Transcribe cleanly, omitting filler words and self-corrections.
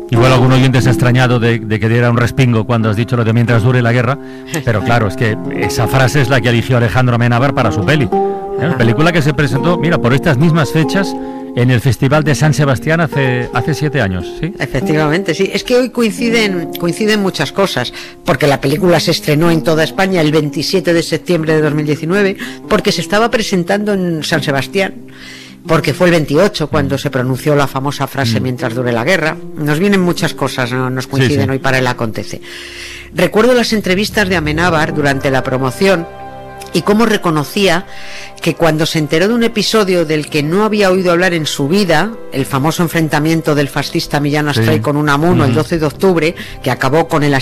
Igual algún oyente se ha extrañado de que diera un respingo cuando has dicho lo de mientras dure la guerra, pero claro, es que esa frase es la que eligió Alejandro Amenábar para su peli. Película que se presentó, mira, por estas mismas fechas en el Festival de San Sebastián hace 7 años, ¿sí? Efectivamente, sí. Es que hoy coinciden muchas cosas, porque la película se estrenó en toda España el 27 de septiembre de 2019, porque se estaba presentando en San Sebastián, porque fue el 28 cuando se pronunció la famosa frase mientras dure la guerra. Nos vienen muchas cosas, ¿no? Nos coinciden sí. Hoy para el acontece. Recuerdo las entrevistas de Amenábar durante la promoción y cómo reconocía que cuando se enteró de un episodio del que no había oído hablar en su vida, el famoso enfrentamiento del fascista Millán Astray con Unamuno el 12 de octubre, que acabó con el